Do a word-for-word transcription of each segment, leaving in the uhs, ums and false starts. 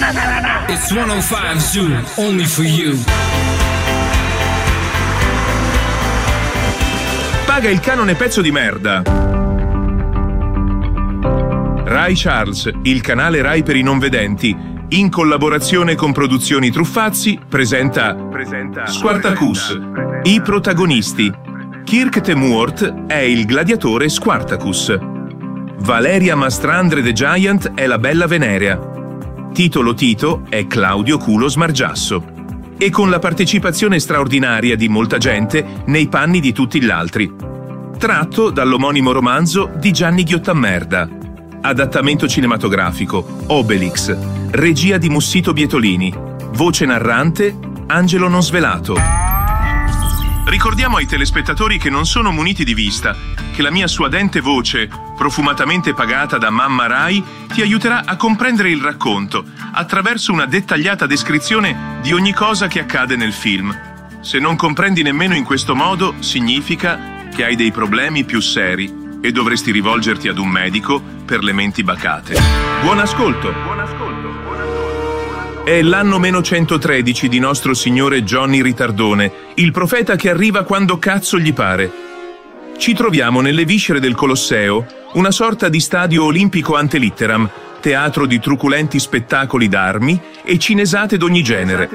It's centocinque Zoo, only for you. Paga il canone, pezzo di merda. Rai Charles, il canale Rai per i non vedenti, in collaborazione con Produzioni Truffazzi, presenta, presenta Spartacus. I protagonisti: Kirk Temworth è il gladiatore Spartacus. Valeria Mastrandre the Giant è la bella Venerea. Tito Lo Tito è Claudio Culo Smargiasso. E con la partecipazione straordinaria di molta gente nei panni di tutti gli altri. Tratto dall'omonimo romanzo di Gianni Ghiottammerda. Adattamento cinematografico Obelix. Regia di Mussito Bietolini. Voce narrante Angelo Non Svelato. Ricordiamo ai telespettatori che non sono muniti di vista, che la mia suadente voce, profumatamente pagata da Mamma Rai, ti aiuterà a comprendere il racconto attraverso una dettagliata descrizione di ogni cosa che accade nel film. Se non comprendi nemmeno in questo modo, significa che hai dei problemi più seri e dovresti rivolgerti ad un medico per le menti bacate. Buon ascolto! Buon ascolto! È l'anno meno centotredici di nostro signore Johnny Ritardone, il profeta che arriva quando cazzo gli pare. Ci troviamo nelle viscere del Colosseo, una sorta di stadio olimpico ante litteram, teatro di truculenti spettacoli d'armi e cinesate d'ogni genere.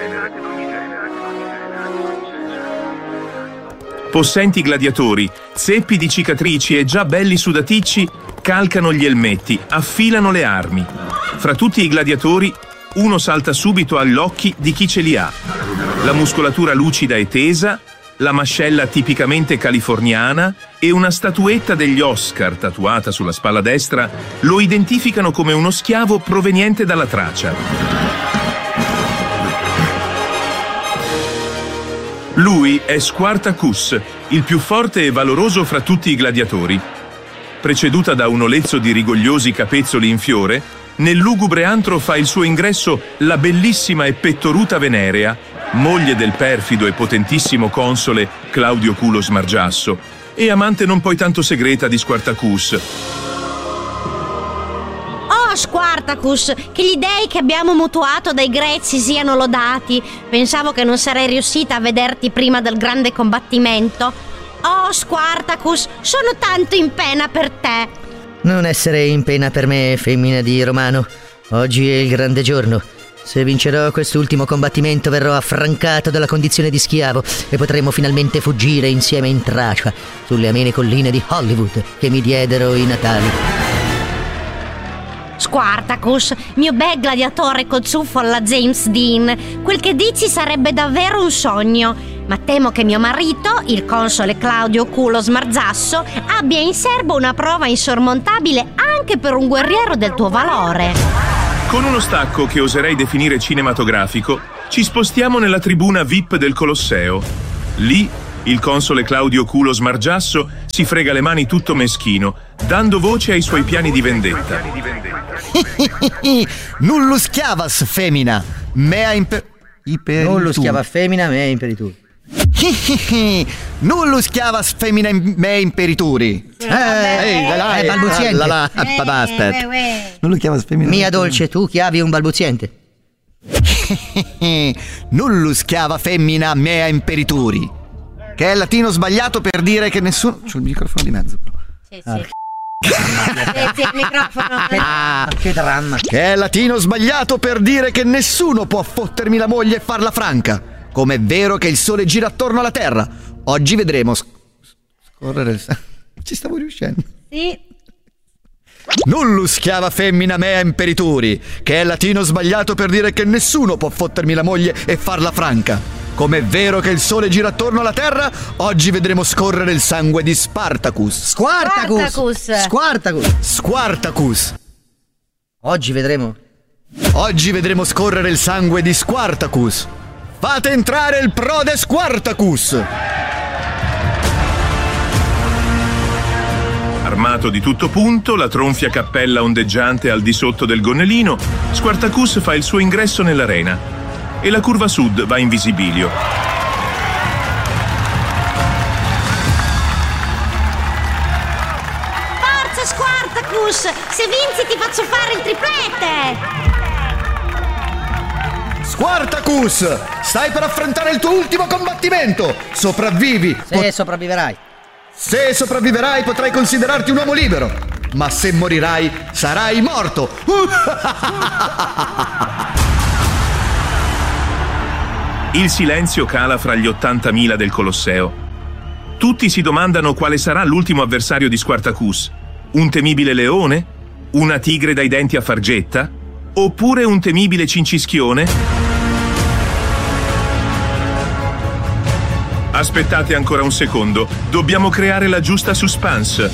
Possenti gladiatori, zeppi di cicatrici e già belli sudaticci calcano gli elmetti, affilano le armi. Fra tutti i gladiatori, uno salta subito agli occhi di chi ce li ha. La muscolatura lucida e tesa, la mascella tipicamente californiana e una statuetta degli Oscar tatuata sulla spalla destra lo identificano come uno schiavo proveniente dalla Tracia. Lui è Spartacus, il più forte e valoroso fra tutti i gladiatori. Preceduta da un olezzo di rigogliosi capezzoli in fiore, nel lugubre antro fa il suo ingresso la bellissima e pettoruta Venerea, moglie del perfido e potentissimo console Claudio Culo Smargiasso e amante non poi tanto segreta di Spartacus. Oh Spartacus, che gli dei che abbiamo mutuato dai greci siano lodati. Pensavo che non sarei riuscita a vederti prima del grande combattimento. Oh Spartacus, sono tanto in pena per te. Non essere in pena per me, femmina di Romano. Oggi è il grande giorno. Se vincerò quest'ultimo combattimento verrò affrancato dalla condizione di schiavo e potremo finalmente fuggire insieme in Tracia, sulle amene colline di Hollywood che mi diedero i natali. Spartacus, mio bel gladiatore col ciuffo alla James Dean, quel che dici sarebbe davvero un sogno, ma temo che mio marito, il console Claudio Culo Smargiasso, abbia in serbo una prova insormontabile anche per un guerriero del tuo valore. Con uno stacco che oserei definire cinematografico, ci spostiamo nella tribuna V I P del Colosseo. Lì, il console Claudio Culo Smargiasso si frega le mani tutto meschino, dando voce ai suoi piani di vendetta. Nullus chiavas femina, mea imper... imperitur. Nullus chiava femmina, mea imperitur. Nullus chiavas femina mea imperituri. Eh, eh, eh, eh, balbuziente. La, la, la, Eh, aspetta. eh, Nullus chiavas femina. Mia dolce, tu chiavi un balbuziente. Nullus chiava femmina mea imperituri. Che è il latino sbagliato per dire che nessuno... C'ho il microfono di mezzo però. Sì, sì. Sì, sì, il microfono. Ah, che dramma. Che è il latino sbagliato per dire che nessuno può fottermi la moglie e farla franca. Come è vero che il sole gira attorno alla terra. Oggi vedremo sc- scorrere il... Ci stavo riuscendo. Sì. Nullus chiava femmina mea imperituri. Che è il latino sbagliato per dire che nessuno può fottermi la moglie e farla franca. Come è vero che il sole gira attorno alla terra, oggi vedremo scorrere il sangue di Spartacus. Spartacus. Spartacus. Spartacus. Spartacus. Oggi vedremo. Oggi vedremo scorrere il sangue di Spartacus. Fate entrare il prode Spartacus. Armato di tutto punto, la tronfia cappella ondeggiante al di sotto del gonnellino, Spartacus fa il suo ingresso nell'arena e la curva sud va in visibilio. Forza Spartacus, se vinci ti faccio fare il triplete. Spartacus, stai per affrontare il tuo ultimo combattimento. Sopravvivi. Se Pot- sopravviverai. Se sopravviverai potrai considerarti un uomo libero, ma se morirai sarai morto. Il silenzio cala fra gli ottantamila del Colosseo. Tutti si domandano quale sarà l'ultimo avversario di Spartacus. Un temibile leone? Una tigre dai denti a fargetta? Oppure un temibile cincischione? Aspettate ancora un secondo, dobbiamo creare la giusta suspense.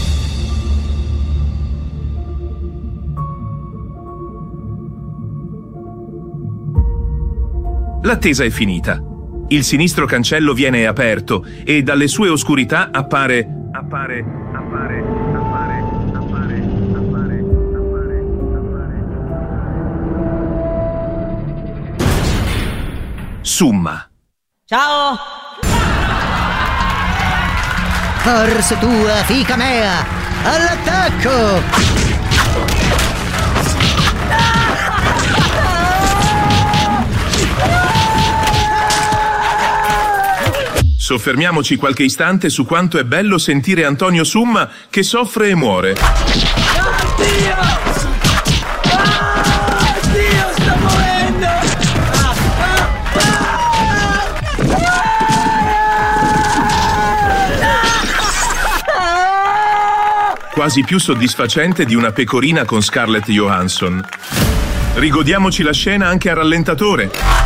L'attesa è finita. Il sinistro cancello viene aperto e dalle sue oscurità appare... appare... appare... appare... appare... appare... appare... Summa. Ciao! Forza tua, fica mea! All'attacco! Soffermiamoci qualche istante su quanto è bello sentire Antonio Summa che soffre e muore. Dio! Ah, Dio, sta morendo! Quasi più soddisfacente di una pecorina con Scarlett Johansson. Rigodiamoci la scena anche a rallentatore.